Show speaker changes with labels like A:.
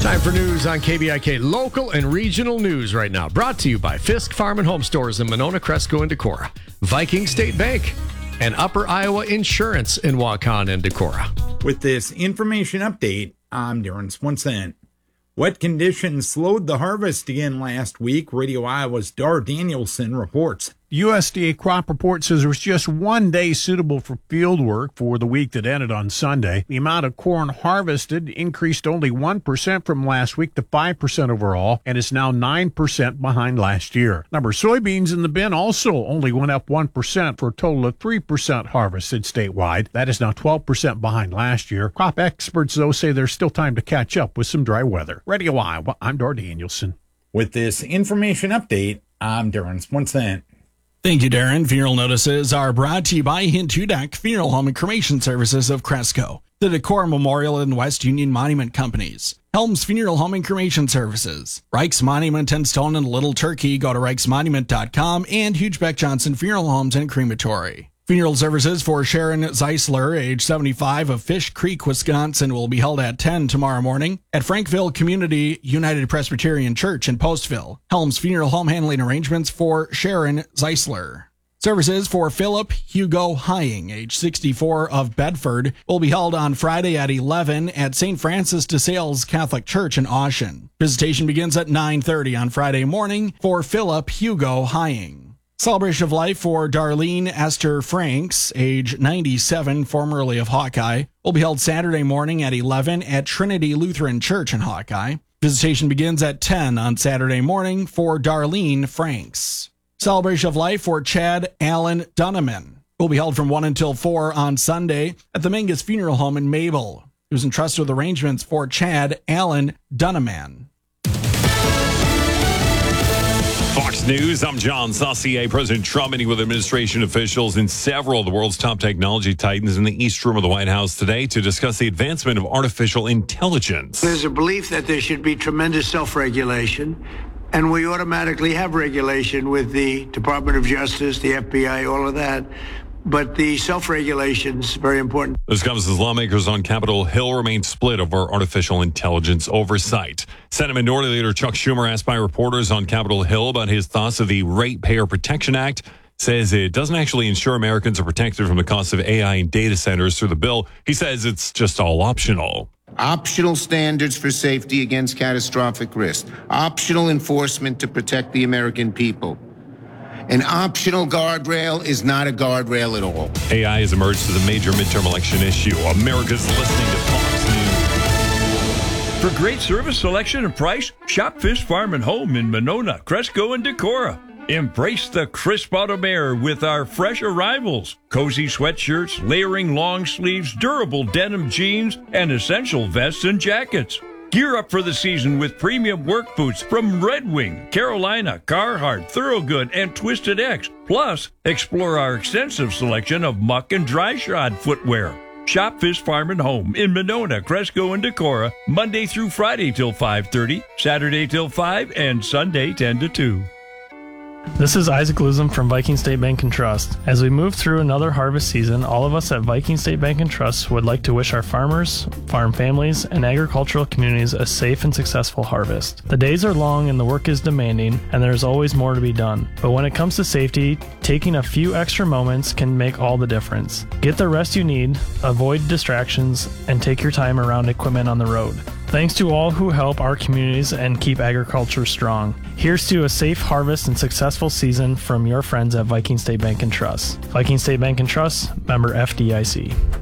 A: Time for news on KBIK. Local and regional news right now. Brought to you by Fisk Farm and Home Stores in Monona, Cresco, and Decorah. Viking State Bank and Upper Iowa Insurance in Waukon and Decorah.
B: With this information update, I'm Darren Swenson. Wet conditions slowed the harvest again last week. Radio Iowa's Dar Danielson reports.
C: USDA crop report says there was just one day suitable for field work for the week that ended on Sunday. The amount of corn harvested increased only 1% from last week to 5% overall, and is now 9% behind last year. Number of soybeans in the bin also only went up 1% for a total of 3% harvested statewide. That is now 12% behind last year. Crop experts, though, say there's still time to catch up with some dry weather. Radio Iowa, I'm Dar Danielson.
B: With this information update, I'm Darren Swenson.
D: Thank you, Darren. Funeral notices are brought to you by Hint 2 Deck Funeral Home and Cremation Services of Cresco, the Decorah Memorial and West Union Monument Companies, Helms Funeral Home and Cremation Services, Reich's Monument and Stone in Little Turkey. Go to reichsmonument.com, and Hugebeck Johnson Funeral Homes and Crematory. Funeral services for Sharon Zeisler, age 75, of Fish Creek, Wisconsin, will be held at 10 tomorrow morning at Frankville Community United Presbyterian Church in Postville. Helms Funeral Home handling arrangements for Sharon Zeisler. Services for Philip Hugo Hying, age 64, of Bedford, will be held on Friday at 11 at St. Francis de Sales Catholic Church in Austin. Visitation begins at 9:30 on Friday morning for Philip Hugo Hying. Celebration of life for Darlene Esther Franks, age 97, formerly of Hawkeye, will be held Saturday morning at 11 at Trinity Lutheran Church in Hawkeye. Visitation begins at 10 on Saturday morning for Darlene Franks. Celebration of life for Chad Allen Dunneman will be held from 1 until 4 on Sunday at the Mingus Funeral Home in Mabel. He was entrusted with arrangements for Chad Allen Dunneman.
E: Fox News, I'm John Saucier. President Trump meeting with administration officials and several of the world's top technology titans in the East Room of the White House today to discuss the advancement of artificial intelligence.
F: There's a belief that there should be tremendous self-regulation, and we automatically have regulation with the Department of Justice, the FBI, all of that. But the self-regulation is very important.
E: This comes as lawmakers on Capitol Hill remain split over artificial intelligence oversight. Senate Minority Leader Chuck Schumer, asked by reporters on Capitol Hill about his thoughts of the Ratepayer Protection Act, says it doesn't actually ensure Americans are protected from the cost of AI and data centers through the bill. He says it's just all optional.
G: Optional standards for safety against catastrophic risk. Optional enforcement to protect the American people. An optional guardrail is not a guardrail at all.
E: AI has emerged as a major midterm election issue. America's listening to Fox News.
H: For great service, selection, and price, shop Fish Farm and Home in Monona, Cresco, and Decorah. Embrace the crisp autumn air with our fresh arrivals. Cozy sweatshirts, layering long sleeves, durable denim jeans, and essential vests and jackets. Gear up for the season with premium work boots from Red Wing, Carolina, Carhartt, Thorogood, and Twisted X. Plus, explore our extensive selection of muck and dry shod footwear. Shop Fish Farm and Home in Monona, Cresco, and Decorah, Monday through Friday till 5:30, Saturday till 5, and Sunday 10 to 2.
I: This is Isaac Luzum from Viking State Bank and Trust. As we move through another harvest season, all of us at Viking State Bank and Trust would like to wish our farmers, farm families, and agricultural communities a safe and successful harvest. The days are long and the work is demanding, and there's always more to be done. But when it comes to safety, taking a few extra moments can make all the difference. Get the rest you need, avoid distractions, and take your time around equipment on the road. Thanks to all who help our communities and keep agriculture strong. Here's to a safe harvest and successful season from your friends at Viking State Bank and Trust. Viking State Bank and Trust, member FDIC.